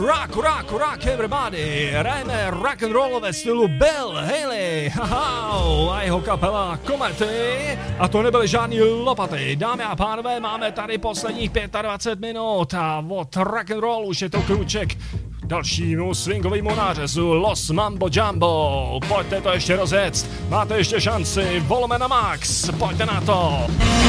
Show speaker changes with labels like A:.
A: rock everybody. Hrajeme rock'n'rollové stylu Bill Haley, haha, a jeho kapela Komety. A to nebyly žádný lopaty. Dámy a pánové, máme tady posledních 25 minut a od rock'n'roll už je to krůček dalšímu swingovému nářezu Los Mambo Jumbo. Pojďte to ještě rozjet, máte ještě šanci, volme na max, pojďte na to.